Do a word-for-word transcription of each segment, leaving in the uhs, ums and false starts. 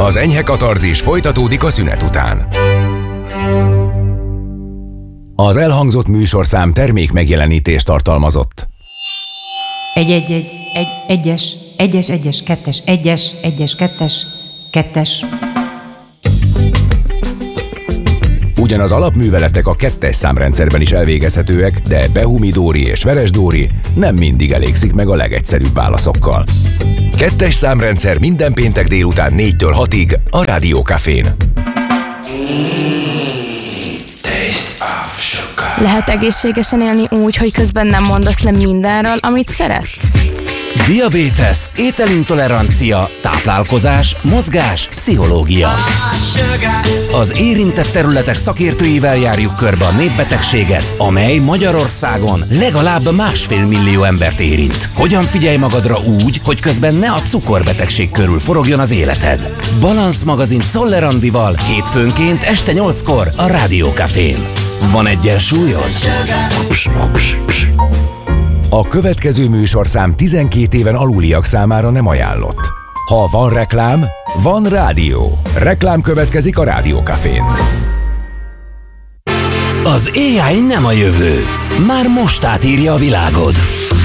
Az enyhe katarzis folytatódik a szünet után. Az elhangzott műsorszám termék megjelenítést tartalmazott. Egy, egy, egy, egy, egyes, egyes, egyes, kettes, egyes, egyes, kettes, kettes. Ugyan az alapműveletek a kettes számrendszerben is elvégezhetőek, de Behumi-Dóri és Veres-Dóri nem mindig elégszik meg a legegyszerűbb válaszokkal. Kettes számrendszer minden péntek délután négytől hatig a Rádió Cafén. Lehet egészségesen élni úgy, hogy közben nem mondasz le mindenről, amit szeretsz? Diabétesz, ételintolerancia, táplálkozás, mozgás, pszichológia. Az érintett területek szakértőivel járjuk körbe a népbetegséget, amely Magyarországon legalább másfél millió embert érint. Hogyan figyelj magadra úgy, hogy közben ne a cukorbetegség körül forogjon az életed? Balansz magazin Czoller Andival hétfőnként este nyolckor a Rádió Cafén. Van egyensúlyod? Ups, ups, ups. A következő műsorszám tizenkét éven aluliak számára nem ajánlott. Ha van reklám, van rádió. Reklám következik a Rádió Cafén. Az á i nem a jövő. Már most átírja a világod.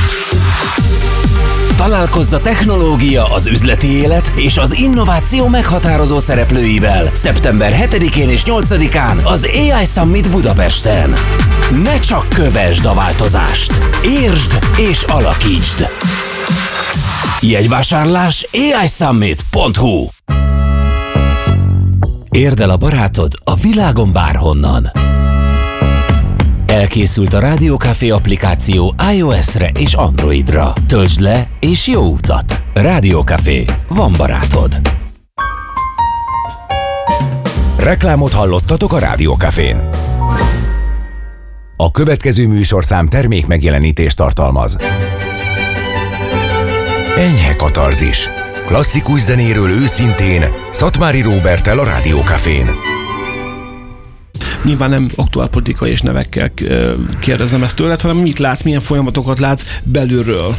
Találkozz a technológia, az üzleti élet és az innováció meghatározó szereplőivel szeptember hetedikén és nyolcadikán az á i Summit Budapesten. Ne csak kövesd a változást, értsd és alakítsd! Jegyvásárlás á i summit pont hu. Érd el a barátod a világon bárhonnan. Elkészült a Rádió Café applikáció iOS-re és Androidra. Töltsd le és jó utat! Rádió Café. Van barátod. Reklámot hallottatok a Rádió Cafén. A következő műsorszám termék megjelenítést tartalmaz. Enyhe katarzis. Klasszikus zenéről őszintén Szatmári Róberttel a Rádió Cafén. Nyilván nem aktuálpolitikai és nevekkel kérdezem ezt tőled, hanem mit látsz, milyen folyamatokat látsz belülről?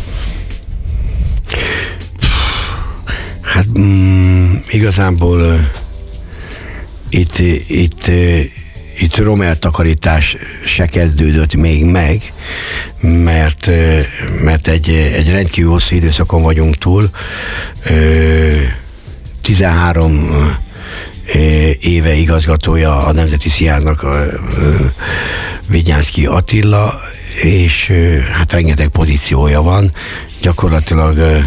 Hát mm, igazából uh, itt, itt, uh, itt romeltakarítás se kezdődött még meg, mert, uh, mert egy, egy rendkívül hosszú időszakon vagyunk túl. Uh, tizenhárom uh, éve igazgatója a Nemzeti Színháznak a Vidnyánszky Attila, és hát rengeteg pozíciója van. Gyakorlatilag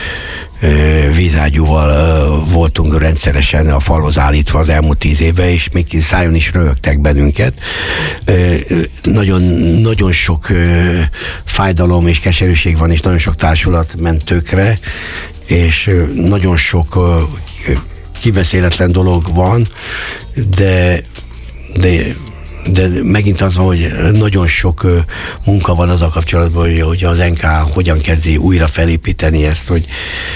vízágyúval voltunk rendszeresen a falhoz állítva az elmúlt tíz évben, és még szájon is röhögtek bennünket. Nagyon, nagyon sok fájdalom és keserűség van, és nagyon sok társulat ment tökre, és nagyon sok kibeszéletlen dolog van, de, de, de megint az van, hogy nagyon sok munka van azzal kapcsolatban, hogy az en ká hogyan kezdi újra felépíteni ezt, hogy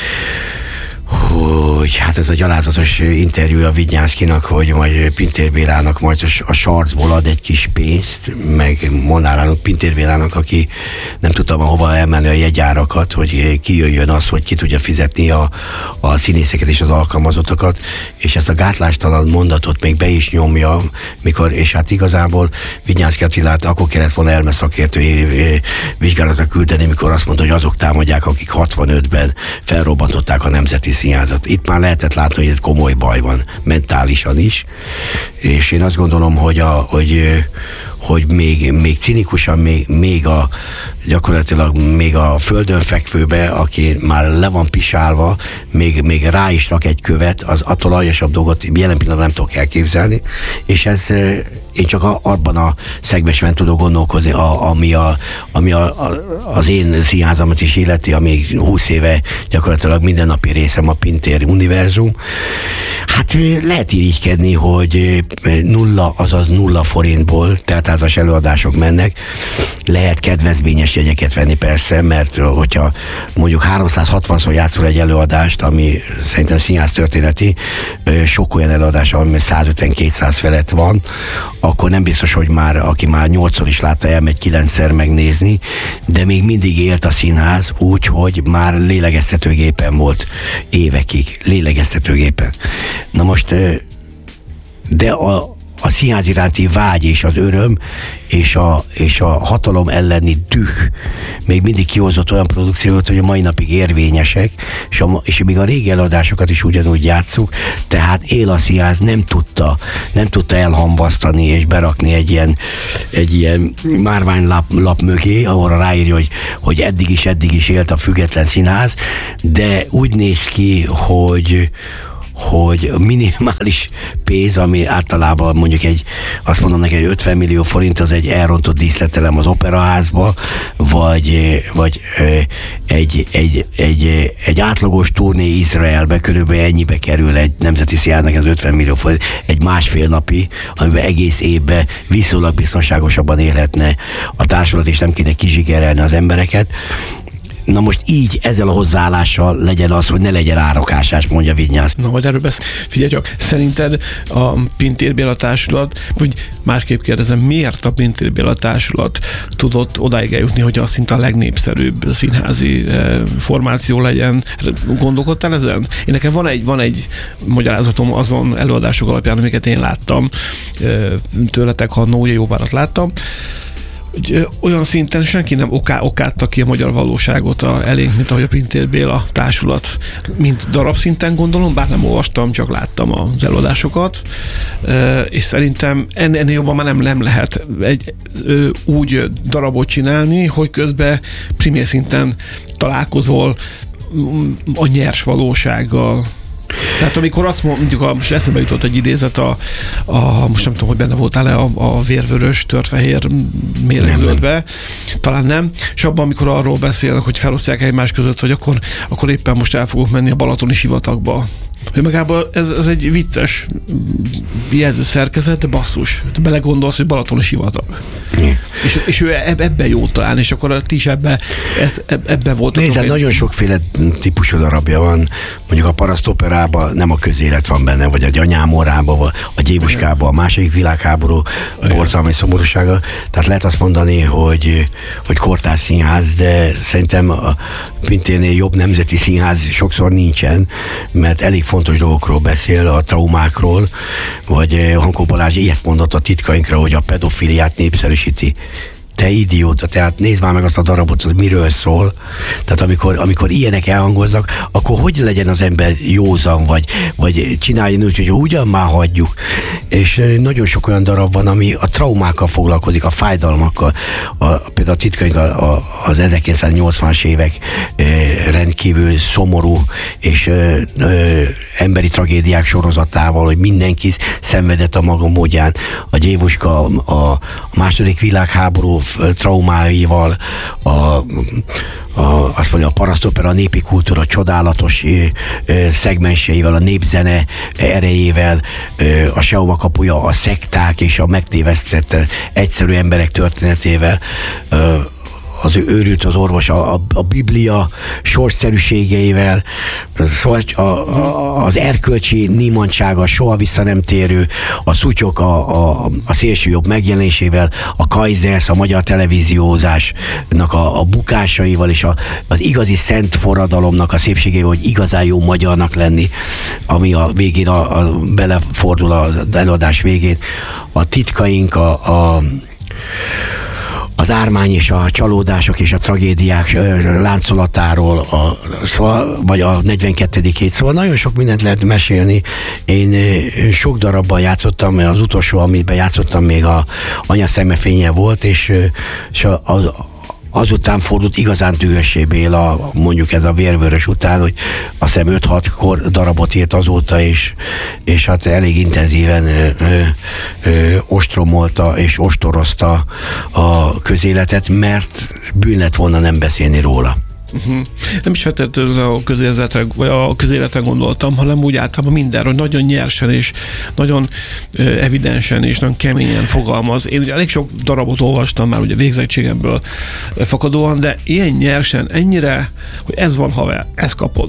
hogy hát ez a gyalázatos interjú a Vidnyánszkynak, hogy majd Pintér Bélának majd a sarcból ad egy kis pénzt, meg Monárának, Pintér Bélának, aki nem tudtam hova elmenni a jegyárakat, hogy kijöjjön az, hogy ki tudja fizetni a, a színészeket és az alkalmazottakat, és ezt a gátlástalan mondatot még be is nyomja, mikor, és hát igazából Vidnyánszky Attilát akkor kellett volna elmeszakértői vizsgálatra küldeni, mikor azt mondta, hogy azok támadják, akik hatvanötben felrobbantották a Nemzeti Színházat. Itt már lehetett látni, hogy egy komoly baj van, mentálisan is, és én azt gondolom, hogy, a, hogy, hogy még, még cinikusan, még, még a gyakorlatilag még a földön fekvőbe, aki már le van pisálva, még, még rá is rak egy követ, az attól aljasabb dolgot jelen pillanatban nem tudok elképzelni, és ez én csak a, abban a szegmensben tudok gondolkodni, a, ami, a, ami a, a, az én színházamat is illeti, ami húsz éve gyakorlatilag mindennapi részem a Pintér univerzum. Hát lehet irigykedni, hogy nulla, azaz nulla forintból teltházas előadások mennek. Lehet kedvezményes jegyeket venni persze, mert hogyha mondjuk háromszázhatvanszor játszol egy előadást, ami szerintem színház történeti, sok olyan előadás, ami százötven-kétszáz felett van, akkor nem biztos, hogy már, aki már nyolcszor is látta, elmegy kilencszer megnézni, de még mindig élt a színház úgy, hogy már lélegeztetőgépen volt évekig, lélegeztetőgépen. Na most, de a, a színház iránti vágy és az öröm és a, és a hatalom elleni düh még mindig kihozott olyan produkciót, hogy a mai napig érvényesek, és, a, és még a régi eladásokat is ugyanúgy játsszuk, tehát él a színház nem tudta, nem tudta elhambasztani és berakni egy ilyen, egy ilyen márványlap lap mögé, ahol ráírja, hogy, hogy eddig is, eddig is élt a független színház, de úgy néz ki, hogy hogy minimális pénz, ami általában mondjuk egy, azt mondom neki, hogy ötven millió forint, az egy elrontott díszletelem az operaházba, vagy, vagy egy, egy, egy, egy átlagos turné Izraelbe körülbelül ennyibe kerül egy nemzeti színháznak az ötven millió forint, egy másfél napi, amiben egész évben viszonylag biztonságosabban élhetne a társulat, és nem kéne kizsigerelni az embereket. Na most így, ezzel a hozzáállással legyen az, hogy ne legyen árakásás, mondja Vinyász. Na, hogy erről beszél. Figyelj csak, szerinted a Pintér Béla Társulat, vagy másképp kérdezem, miért a Pintér Béla Társulat tudott odáig eljutni, hogy az szinte a legnépszerűbb színházi eh, formáció legyen? Gondolkodtál ezen? Én nekem van egy, van egy magyarázatom azon előadások alapján, amiket én láttam eh, tőletek, ha Nója jó párat láttam, hogy olyan szinten senki nem oká, okátta ki a magyar valóságot a elénk, mint ahogy a Pintér Béla Társulat, mint darab szinten gondolom, bár nem olvastam, csak láttam az előadásokat, és szerintem ennél jobban már nem, nem lehet egy, úgy darabot csinálni, hogy közben primér szinten találkozol a nyers valósággal. Tehát amikor azt mondjuk, a, most eszembe jutott egy idézet, a, a, most nem tudom, hogy benne voltál-e a, a vérvörös, törfehér mérlegzöldbe, talán nem, és abban, amikor arról beszélnek, hogy felosztják egymás között, hogy akkor, akkor éppen most el fogok menni a balatoni sivatagba. Hogy magában ez, ez egy vicces jelző szerkezet, de basszus. Te belegondolsz, hogy balatoni sivatag. Mm. És, és ő ebben jó talán, és akkor ti is ebben ebbe voltatok. Nézd, egy... nagyon sokféle típusú darabja van. Mondjuk a parasztoperában nem a közélet van benne, vagy a Gyanyámorában, vagy a Gyébuskában, a második világháború borzalmi szomorúsága. Tehát lehet azt mondani, hogy, hogy kortárs színház, de szerintem a Pintérnél jobb nemzeti színház sokszor nincsen, mert elég fontos dolgokról beszél, a traumákról, vagy Hankó Balázs ilyet mondott a Titkainkra, hogy a pedofiliát népszerűsíti. Te idióta, tehát nézd már meg azt a darabot, hogy miről szól. Tehát amikor, amikor ilyenek elhangoznak, akkor hogy legyen az ember józan, vagy, vagy csináljon úgy, hogy ugyan már hagyjuk. És nagyon sok olyan darab van, ami a traumákkal foglalkozik, a fájdalmakkal. A, például a Titkaink a, a, az ezerkilencszáznyolcvanas évek e, rendkívül szomorú és e, e, emberi tragédiák sorozatával, hogy mindenki szenvedett a maga módján. A Gyévuska a, a második világháború traumáival, a, a, azt mondja, a parasztopera, a népi kultúra csodálatos ö, ö, szegmenseivel, a népzene erejével, ö, a Sehova kapuja, a szekták és a megtévesztett egyszerű emberek történetével, ö, az őrült az orvos, a, a, a Biblia sorsszerűségeivel, szóval a, a, az erkölcsi nímantsága, soha vissza nem térő, a szutyok a, a, a szélsőjobb megjelenésével, a Kaizers, a magyar televíziózásnak a, a bukásaival, és a, az igazi szent forradalomnak a szépségével, hogy igazán jó magyarnak lenni, ami a végén a, a belefordul az előadás végén. A Titkaink, a, a az ármány és a csalódások és a tragédiák láncolatáról, a, szóval, vagy a negyvenkettedik hét, szóval nagyon sok mindent lehet mesélni. Én sok darabban játszottam, az utolsó, amiben játszottam, még a Anya szemefénye volt, és, és a, a, azután fordult igazán dühössé Béla, mondjuk ez a vérvörös után, hogy azt hiszem öt-hat kor darabot írt azóta, és, és hát elég intenzíven ö, ö, ostromolta és ostorozta a közéletet, mert bűn lett volna nem beszélni róla. Uh-huh. Nem is feltétlenül a közéletre, vagy a közéletre gondoltam, hanem úgy általában mindenről, hogy nagyon nyersen és nagyon uh, evidensen és nagyon keményen fogalmaz. Én ugye elég sok darabot olvastam már ugye végzettségemből fakadóan, de ilyen nyersen, ennyire, hogy ez van haver, ezt kapod.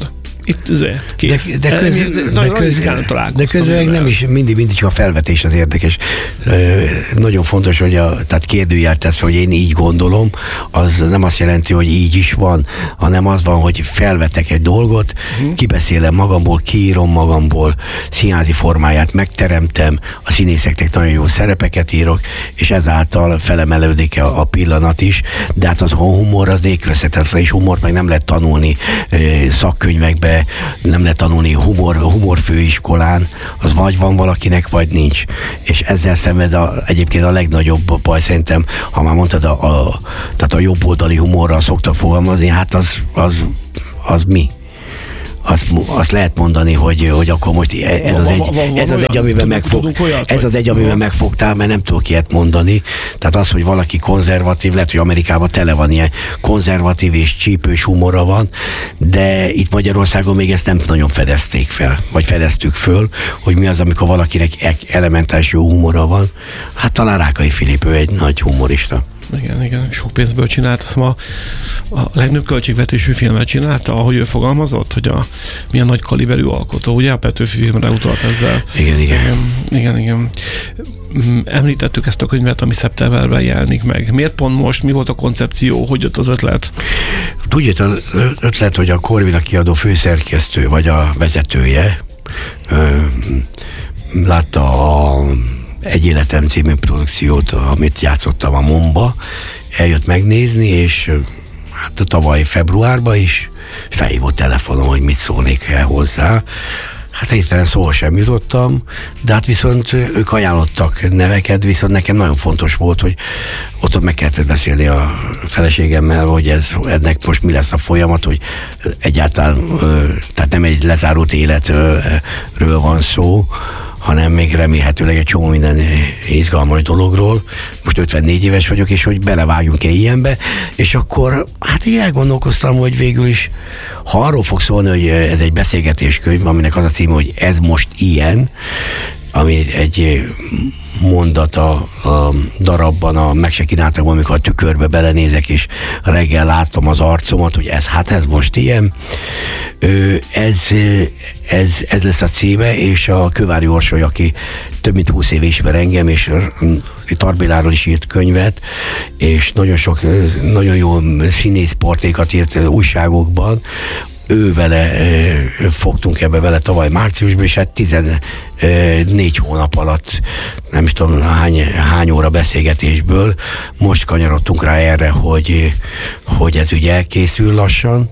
itt azért kész. De, de, köz, de, de, köz, de közben nem is mindig, mindig csak a felvetés az érdekes. Nagyon fontos, hogy a, tehát kérdőjel tesz, hogy én így gondolom, az nem azt jelenti, hogy így is van, hanem az van, hogy felvetek egy dolgot, uh-huh. kibeszélem magamból, kiírom magamból, színházi formáját megteremtem, a színészeknek nagyon jó szerepeket írok, és ezáltal felemelődik a, a pillanat is, de hát az a humor az nélkülözhetetlen, és humort meg nem lehet tanulni szakkönyvekbe, nem lehet tanulni humor, humorfőiskolán, az vagy van valakinek, vagy nincs. És ezzel szenved a, egyébként a legnagyobb baj szerintem, ha már mondtad, a, a, tehát a jobboldali humorral szoktak fogalmazni, hát az, az, az mi? Azt, azt lehet mondani, hogy, hogy akkor most ez az egy, ez az egy amiben megfog, ez az egy, amiben megfogtál, mert nem tudok ilyet mondani. Tehát az, hogy valaki konzervatív, lehet, hogy Amerikában tele van ilyen konzervatív és csípős humora van, de itt Magyarországon még ezt nem nagyon fedezték fel, vagy fedeztük föl, hogy mi az, amikor valakinek elementális jó humora van. Hát talán Rákai Filip, ő egy nagy humorista. Igen, igen, sok pénzből csinált, azt ma a legnagyobb költségvetésű filmet csinálta, ahogy ő fogalmazott, hogy a milyen nagy kaliberű alkotó, ugye a Petőfi filmre utalt ezzel. Igen, igen. Igen, igen. Említettük ezt a könyvet, ami szeptemberben jelenik meg. Miért pont most? Mi volt a koncepció? Hogy jött az ötlet? Tudja, az ötlet, hogy a Corvina kiadó főszerkesztő, vagy a vezetője látta a Egy életem című produkciót, amit játszottam a Momba, eljött megnézni, és hát tavaly februárban is felhívott telefonon, hogy mit szólnék el hozzá. Hát hirtelen szóval sem jutottam, de hát viszont ők ajánlottak neveket, viszont nekem nagyon fontos volt, hogy ott meg kellett beszélni a feleségemmel, hogy ez, ennek most mi lesz a folyamat, hogy egyáltalán, tehát nem egy lezárult életről van szó, hanem még remélhetőleg egy csomó minden izgalmas dologról. Most ötvennégy éves vagyok, és hogy belevágjunk-e ilyenbe, és akkor hát így elgondolkoztam, hogy végül is, ha arról fog szólni, hogy ez egy beszélgetéskönyv, aminek az a címe, hogy ez most ilyen, ami egy mondat a, a darabban, a meg se kínáltak, amikor a tükörbe belenézek, és reggel látom az arcomat, hogy ez, hát ez most ilyen. Ez, ez, ez lesz a címe, és a Kővári Orsoly, aki több mint húsz éve ismer engem, és Tarbéláról is írt könyvet, és nagyon sok, nagyon jó színészportrékat írt újságokban, ő vele fogtunk ebbe vele tavaly márciusban, és hát tizennégy hónap alatt, nem is tudom hány, hány óra beszélgetésből most kanyarodtunk rá erre, hogy, hogy ez ugye elkészül lassan,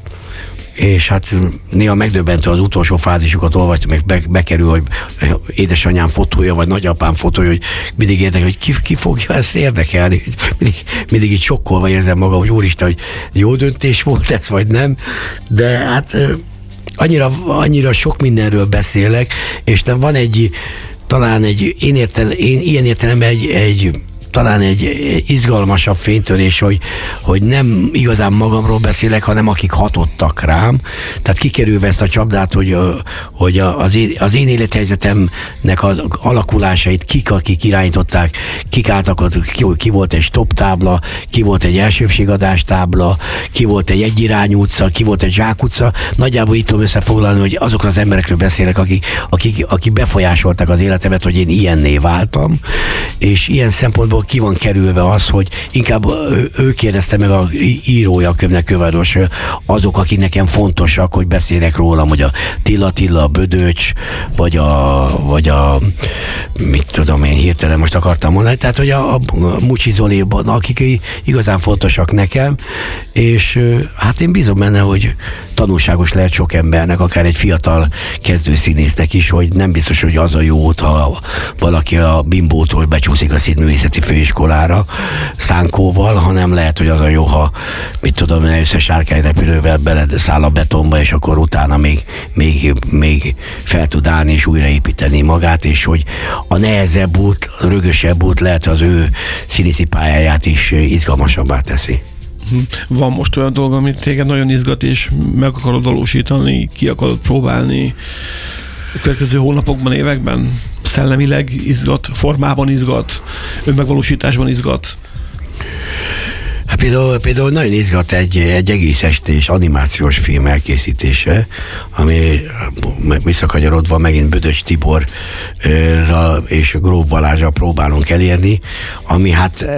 és hát néha megdöbbentő az utolsó fázisukat olvastam, meg be, bekerül, hogy édesanyám fotója, vagy nagyapám fotója, hogy mindig érdekel, hogy ki, ki fogja ezt érdekelni. Mindig, mindig így sokkolva érzem magam, hogy úristen, hogy jó döntés volt ez, vagy nem. De hát annyira, annyira sok mindenről beszélek, és nem van egy, talán egy, én, értel, én ilyen értelemben egy, egy talán egy izgalmasabb fénytörés, hogy, hogy nem igazán magamról beszélek, hanem akik hatottak rám. Tehát kikerülve ezt a csapdát, hogy, hogy az, én, az én élethelyzetemnek az alakulásait kik, akik irányították, kik álltak, ki, ki volt egy stop tábla, ki volt egy elsőbségadás tábla, ki volt egy egyirányú utca, ki volt egy zsákutca. Nagyjából itt tudom összefoglalni, hogy azokról az emberekről beszélek, akik, akik, akik befolyásolták az életemet, hogy én ilyenné váltam, és ilyen szempontból ki van kerülve az, hogy inkább ő kérdezte meg a írója a könyvnek, Köváros, azok, akik nekem fontosak, hogy beszélnek rólam, hogy a Tilla Tilla, a Bödöcs, vagy a, vagy a mit tudom én, hirtelen most akartam mondani, tehát hogy a, a Mucsi Zoli, akik igazán fontosak nekem, és hát én bízom benne, hogy tanulságos lehet sok embernek, akár egy fiatal kezdőszínésznek is, hogy nem biztos, hogy az a jó, ha valaki a Bimbótól becsúszik a színművészeti főiskolára szánkóval, hanem lehet, hogy az a jó, ha mit tudom, először sárkányrepülővel beleszáll a betonba, és akkor utána még, még, még fel tud állni és újraépíteni magát, és hogy a nehezebb út, a rögösebb út lehet az ő színészi pályáját is izgalmasabbá teszi. Van most olyan dolog, amit téged nagyon izgat, és meg akarod valósítani, ki akarod próbálni a következő hónapokban, években? Szellemileg izgat, formában izgat, önmegvalósításban izgat? Hát például, például nagyon izgat egy, egy egész estés animációs film elkészítése, ami visszakanyarodva megint Bödös Tiborral és Gróf Balázsral próbálunk elérni, ami hát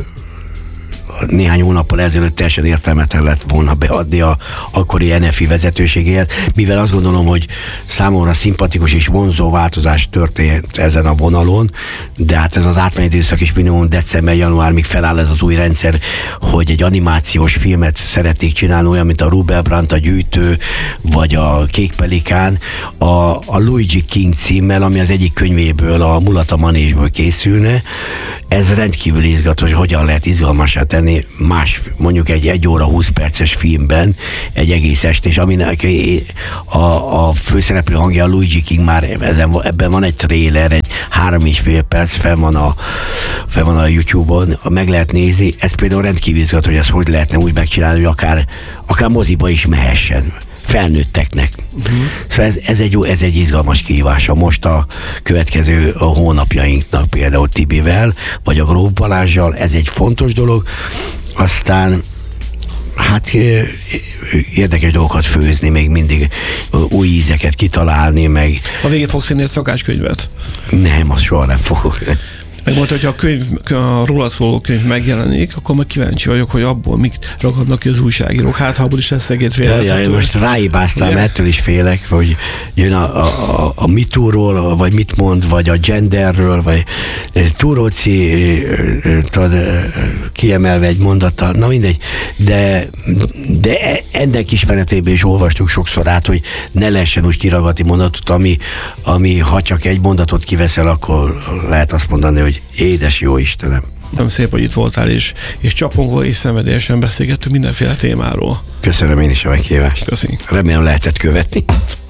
néhány hónappal ezelőtt teljesen értelmetlen lett volna beadni a akkori en ef i vezetőségéhez, mivel azt gondolom, hogy számomra szimpatikus és vonzó változás történt ezen a vonalon, de hát ez az átmeneti időszak is minimum december-januármig feláll ez az új rendszer, hogy egy animációs filmet szeretnék csinálni, olyan, mint a Rubel Brandt, a Gyűjtő, vagy a Kék Pelikán, a, a Luigi King címmel, ami az egyik könyvéből, a Mulata Manésből készülne. Ez rendkívül izgató, hogy hogyan lehet izgalmassá tenni más, mondjuk egy egy óra húsz perces filmben egy egész estés, aminek a, a főszereplő hangja a Luigi King, már ezen, ebben van egy trailer, egy három és fél perc, fel van a, fel van a YouTube-on, meg lehet nézni. Ez például rendkívül izgató, hogy ezt hogy lehetne úgy megcsinálni, hogy akár, akár moziba is mehessen felnőtteknek. Uh-huh. Szóval ez, ez, egy, ez egy izgalmas kihívása most a következő a hónapjainknak, például Tibivel, vagy a Gróf Balázssal, ez egy fontos dolog. Aztán hát érdekes dolgokat főzni, még mindig új ízeket kitalálni, meg... A végén fogsz írni egy szakácskönyvet? Nem, azt soha nem fogok. Megmondta, hogy ha a, könyv, a rólad szóló könyv megjelenik, akkor meg kíváncsi vagyok, hogy abból mit ragadnak ki az újságírók. Hát, ha abból is lesz szegéd félre. Ja, ja, most ráibáztál, ettől is félek, hogy jön a, a, a, a MeToo-ról, vagy mit mond, vagy a genderről, vagy Túróci tudod, kiemelve egy mondattal, na mindegy, de, de ennek ismeretében is olvastuk sokszor át, hogy ne lehessen úgy kiragadni mondatot, ami, ami ha csak egy mondatot kiveszel, akkor lehet azt mondani, hogy édes jó Istenem. Nem szép, hogy itt voltál, és, és csapongva és szenvedélyesen beszélgettünk mindenféle témáról. Köszönöm én is a meghívást. Köszönjük. Remélem lehetett követni.